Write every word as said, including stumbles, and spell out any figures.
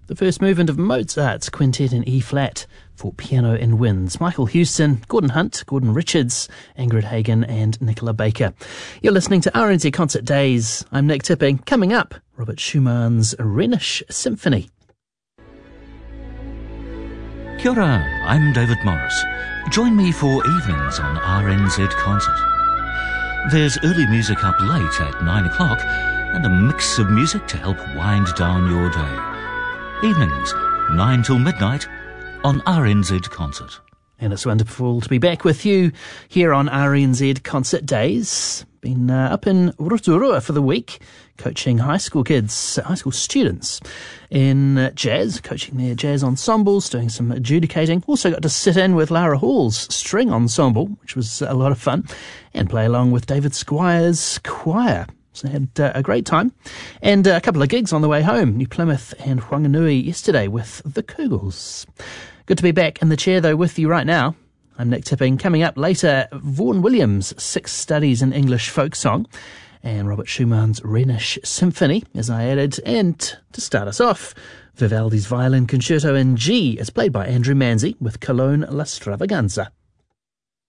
The first movement of Mozart's Quintet in E-flat for piano and winds. Michael Houston, Gordon Hunt, Gordon Richards, Ingrid Hagen and Nicola Baker. You're listening to R N Z Concert Days. I'm Nick Tipping. Coming up, Robert Schumann's Rhenish Symphony. Kia ora, I'm David Morris. Join me for evenings on R N Z Concert. There's early music up late at nine o'clock and a mix of music to help wind down your day. Evenings, nine till midnight on R N Z Concert. And it's wonderful to be back with you here on R N Z Concert Days. Been uh, up in Rotorua for the week, coaching high school kids, high school students in uh, jazz, coaching their jazz ensembles, doing some adjudicating. Also got to sit in with Lara Hall's string ensemble, which was a lot of fun, and play along with David Squire's choir. So I had uh, a great time. And uh, a couple of gigs on the way home. New Plymouth and Whanganui yesterday with the Kugels. Good to be back in the chair, though, with you right now. I'm Nick Tipping. Coming up later, Vaughan Williams' Six Studies in English Folk Song and Robert Schumann's Rhenish Symphony, as I added. And to start us off, Vivaldi's Violin Concerto in G is played by Andrew Manzi with Cologne La Stravaganza.